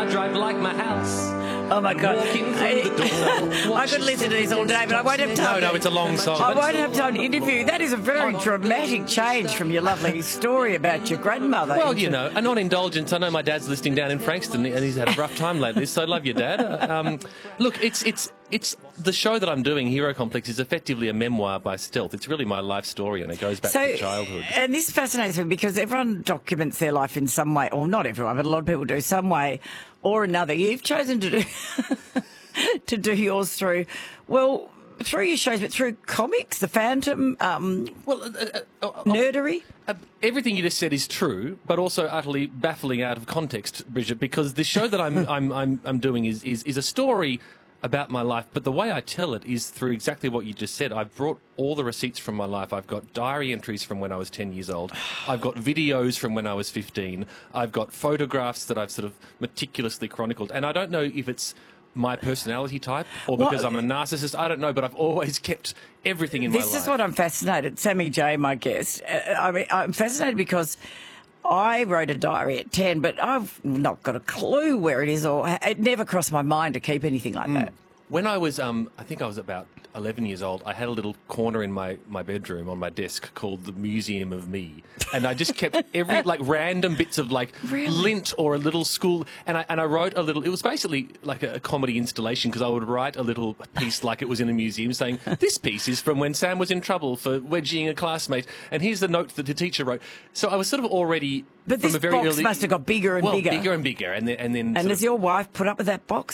drive like my house. Oh, my God. Walking through the door. I could listen to this all day, but I won't have time. No, it's a long song. I won't have time to interview. That is a very dramatic change from your lovely story about your grandmother. Well, you know, a non-indulgence. I know my dad's listening down in Frankston and he's had a rough time lately, so I love your dad. Look, it's the show that I'm doing, Hero Complex, is effectively a memoir by stealth. It's really my life story and it goes back to childhood. And this fascinates me because everyone documents their life in some way, or not everyone, but a lot of people do some way or another. You've chosen to do to do yours through your shows, but through comics, The Phantom, nerdery. Everything you just said is true, but also utterly baffling out of context, Bridget, because the show that I'm doing is a story about my life, but the way I tell it is through exactly what you just said. I've brought all the receipts from my life. I've got diary entries from when I was 10 years old. I've got videos from when I was 15. I've got photographs that I've sort of meticulously chronicled. And I don't know if it's my personality type or because I'm a narcissist. I don't know, but I've always kept everything in my life. This is what I'm fascinated. Sammy J, my guest. I'm fascinated because I wrote a diary at 10, but I've not got a clue where it is, or it never crossed my mind to keep anything like that. When I was, I think I was about 11 years old, I had a little corner in my bedroom on my desk called the Museum of Me. And I just kept every, random bits of, lint or a little school. And I wrote a little, it was basically like a comedy installation because I would write a little piece like it was in a museum saying, this piece is from when Sam was in trouble for wedging a classmate. And here's the note that the teacher wrote. So I was sort of already... But this box must have got bigger and bigger. Bigger and bigger. And then does your wife put up with that box?